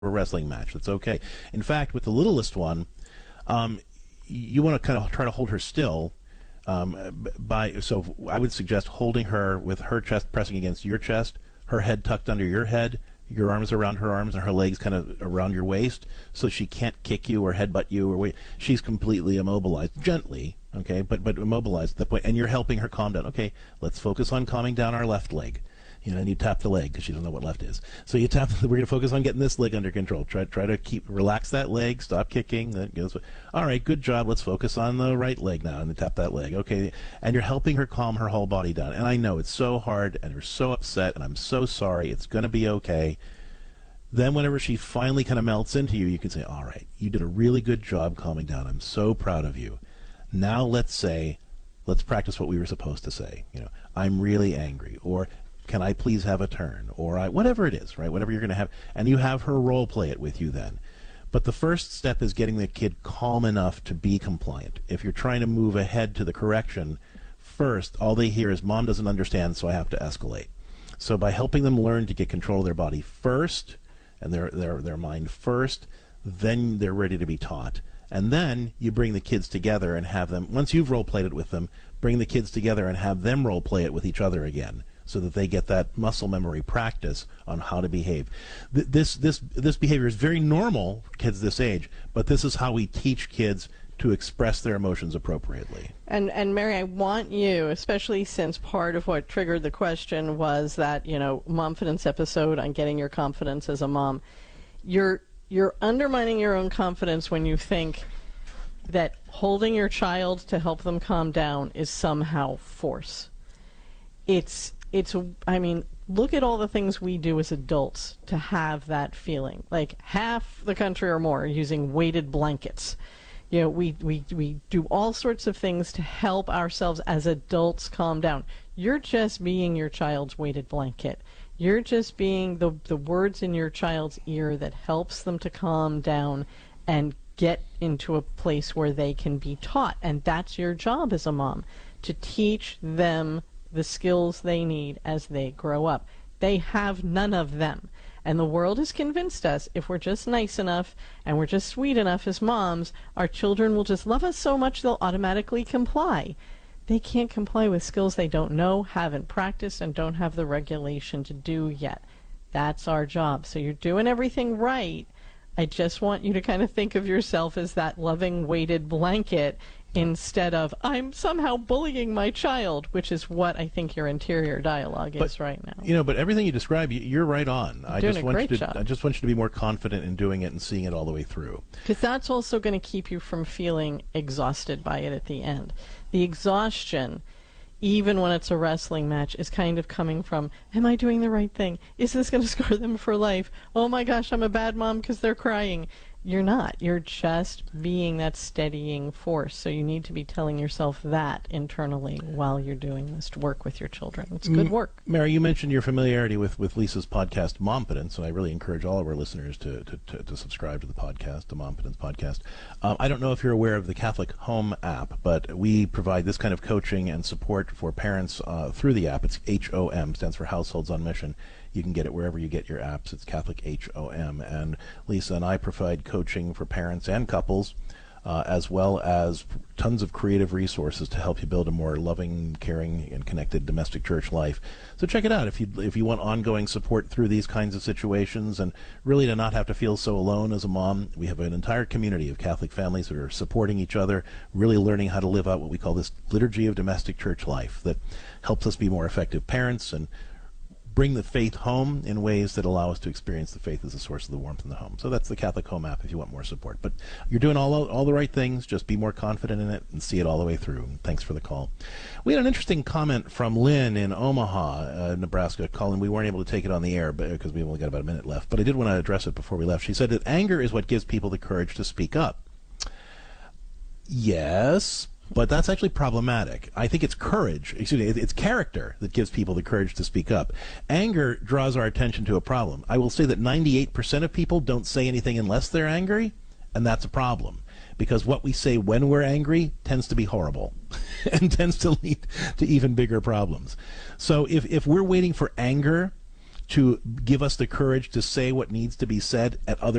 wrestling match. That's okay. In fact, with the littlest one, you want to kind of try to hold her still. So I would suggest holding her with her chest pressing against your chest, her head tucked under your head, your arms around her arms, and her legs kind of around your waist, so she can't kick you or headbutt you or she's completely immobilized, gently, okay, but immobilized at that point, and you're helping her calm down. Okay, let's focus on calming down our left leg. And you tap the leg because she doesn't know what left is. So you tap. We're going to focus on getting this leg under control. Try to relax that leg. Stop kicking. All right, good job. Let's focus on the right leg now, and then tap that leg. Okay, and you're helping her calm her whole body down. And I know it's so hard, and you're so upset, and I'm so sorry. It's going to be okay. Then whenever she finally kind of melts into you, you can say, all right, you did a really good job calming down. I'm so proud of you. Now let's practice what we were supposed to say. I'm really angry, or can I please have a turn, or whatever it is, right? Whatever you're going to have, and you have her role play it with you then. But the first step is getting the kid calm enough to be compliant. If you're trying to move ahead to the correction, first, all they hear is, Mom doesn't understand, so I have to escalate. So by helping them learn to get control of their body first, and their mind first, then they're ready to be taught. And then you bring the kids together and have them, once you've role-played it with them, bring the kids together and have them role-play it with each other again, so that they get that muscle memory practice on how to behave. This behavior is very normal for kids this age, but this is how we teach kids to express their emotions appropriately. And Mary, I want you, especially since part of what triggered the question was that, Momfidence episode on getting your confidence as a mom. You're undermining your own confidence when you think that holding your child to help them calm down is somehow force. Look at all the things we do as adults to have that feeling. Like half the country or more are using weighted blankets. We do all sorts of things to help ourselves as adults calm down. You're just being your child's weighted blanket. You're just being the words in your child's ear that helps them to calm down and get into a place where they can be taught. And that's your job as a mom, to teach them the skills they need as they grow up. They have none of them. And the world has convinced us if we're just nice enough and we're just sweet enough as moms, our children will just love us so much they'll automatically comply. They can't comply with skills they don't know, haven't practiced, and don't have the regulation to do yet. That's our job. So you're doing everything right. I just want you to kind of think of yourself as that loving weighted blanket instead of, I'm somehow bullying my child, which is what I think your interior dialogue is right now. But everything you describe, you're right on. I just want you to be more confident in doing it and seeing it all the way through. Because that's also going to keep you from feeling exhausted by it at the end. The exhaustion, even when it's a wrestling match, is kind of coming from, am I doing the right thing? Is this going to scar them for life? Oh my gosh, I'm a bad mom because they're crying. You're not. You're just being that steadying force. So you need to be telling yourself that internally while you're doing this work with your children. It's good work. Mary, you mentioned your familiarity with Lisa's podcast, Momfidence, and I really encourage all of our listeners to subscribe to the podcast, the Momfidence podcast. I don't know if you're aware of the Catholic Home app, but we provide this kind of coaching and support for parents through the app. It's HOM, stands for Households on Mission. You can get it wherever you get your apps. It's Catholic HOM. And Lisa and I provide coaching for parents and couples, as well as tons of creative resources to help you build a more loving, caring, and connected domestic church life. So check it out if you want ongoing support through these kinds of situations, and really to not have to feel so alone as a mom. We have an entire community of Catholic families that are supporting each other, really learning how to live out what we call this liturgy of domestic church life that helps us be more effective parents and bring the faith home in ways that allow us to experience the faith as a source of the warmth in the home. So that's the Catholic Home app if you want more support. But you're doing all the right things. Just be more confident in it and see it all the way through. Thanks for the call. We had an interesting comment from Lynn in Omaha, Nebraska, calling. We weren't able to take it on the air because we only got about a minute left. But I did want to address it before we left. She said that anger is what gives people the courage to speak up. Yes, but that's actually problematic. I think it's courage, it's character that gives people the courage to speak up. Anger draws our attention to a problem. I will say that 98% of people don't say anything unless they're angry, and that's a problem. Because what we say when we're angry tends to be horrible and tends to lead to even bigger problems. So if we're waiting for anger to give us the courage to say what needs to be said at other